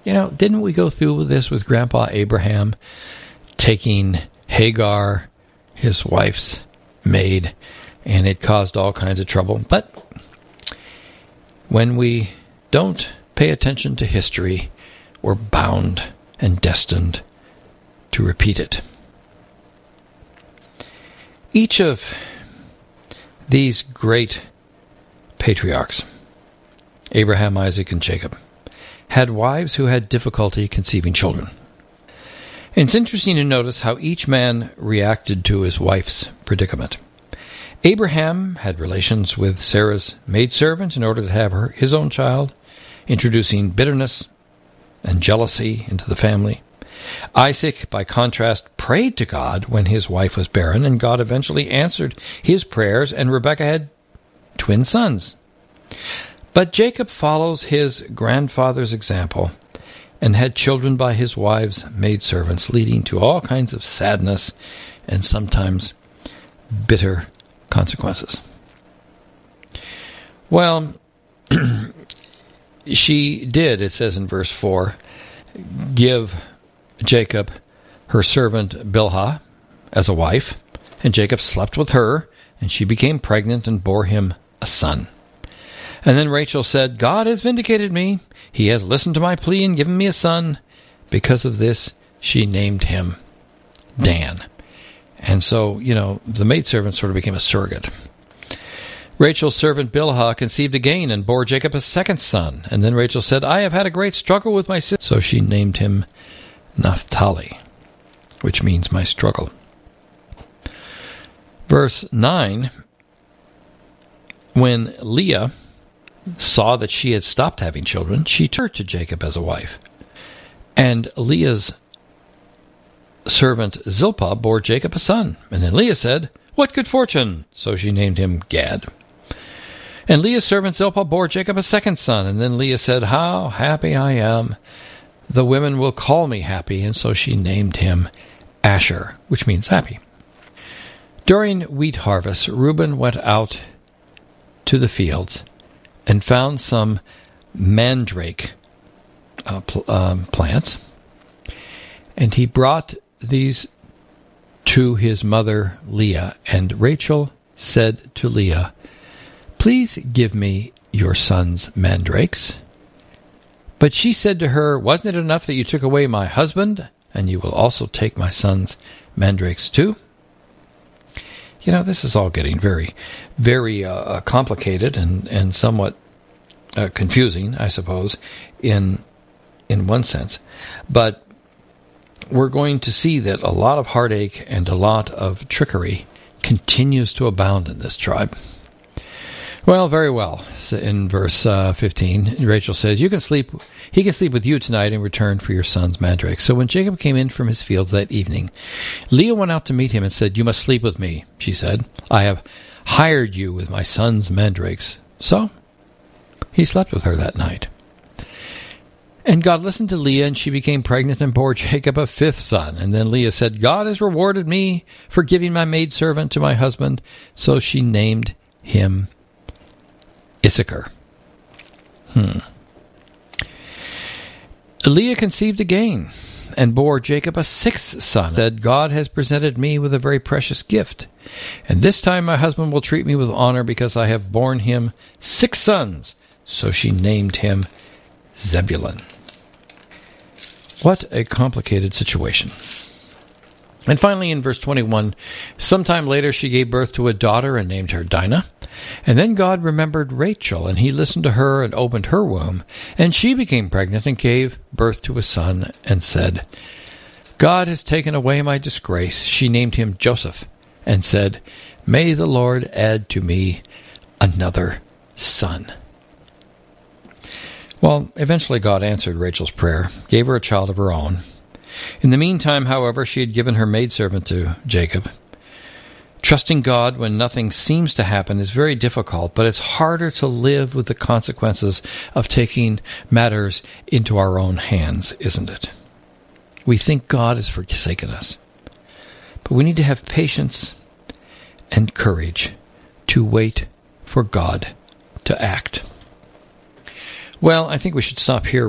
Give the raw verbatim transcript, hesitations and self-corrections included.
You know, didn't we go through this with Grandpa Abraham taking Hagar, his wife's maid, and it caused all kinds of trouble? But when we don't pay attention to history, we're bound and destined to repeat it. Each of these great patriarchs, Abraham, Isaac, and Jacob, had wives who had difficulty conceiving children. And it's interesting to notice how each man reacted to his wife's predicament. Abraham had relations with Sarah's maidservant in order to have her his own child, introducing bitterness and jealousy into the family. Isaac, by contrast, prayed to God when his wife was barren, and God eventually answered his prayers, and Rebekah had twin sons. But Jacob follows his grandfather's example and had children by his wife's maidservants, leading to all kinds of sadness and sometimes bitter consequences. Well, she did, it says in verse four, give Jacob her servant Bilhah as a wife, and Jacob slept with her, and she became pregnant and bore him a son. And then Rachel said, God has vindicated me. He has listened to my plea and given me a son. Because of this, she named him Dan. And so, you know, the maidservant sort of became a surrogate. Rachel's servant Bilhah conceived again and bore Jacob a second son. And then Rachel said, I have had a great struggle with my sister. So she named him Naphtali, which means my struggle. Verse nine, when Leah saw that she had stopped having children, she turned to Jacob as a wife. And Leah's servant Zilpah bore Jacob a son. And then Leah said, what good fortune! So she named him Gad. And Leah's servant Zilpah bore Jacob a second son. And then Leah said, how happy I am! The women will call me happy. And so she named him Asher, which means happy. During wheat harvest, Reuben went out to the fields and found some mandrake uh, pl- um, plants. And he brought these to his mother Leah. And Rachel said to Leah, please give me your son's mandrakes. But she said to her, wasn't it enough that you took away my husband, and you will also take my son's mandrakes too? You know, this is all getting very, very uh, complicated and, and somewhat uh, confusing, I suppose, in in one sense. But we're going to see that a lot of heartache and a lot of trickery continues to abound in this tribe. Well, very well. So in verse uh, fifteen, Rachel says, "You can sleep. He can sleep with you tonight in return for your son's mandrake." So when Jacob came in from his fields that evening, Leah went out to meet him and said, "You must sleep with me," she said. "I have hired you with my son's mandrakes." So he slept with her that night. And God listened to Leah, and she became pregnant and bore Jacob a fifth son. And then Leah said, "God has rewarded me for giving my maidservant to my husband." So she named him Issachar. Hmm. Leah conceived again and bore Jacob a sixth son. Said, "God has presented me with a very precious gift, and this time my husband will treat me with honor because I have borne him six sons." So she named him Zebulun. What a complicated situation. And finally, in verse twenty-one, sometime later she gave birth to a daughter and named her Dinah. And then God remembered Rachel, and he listened to her and opened her womb. And she became pregnant and gave birth to a son and said, "God has taken away my disgrace." She named him Joseph and said, "May the Lord add to me another son." Well, eventually God answered Rachel's prayer, gave her a child of her own. In the meantime, however, she had given her maidservant to Jacob. Trusting God when nothing seems to happen is very difficult, but it's harder to live with the consequences of taking matters into our own hands, isn't it? We think God has forsaken us, but we need to have patience and courage to wait for God to act. Well, I think we should stop here.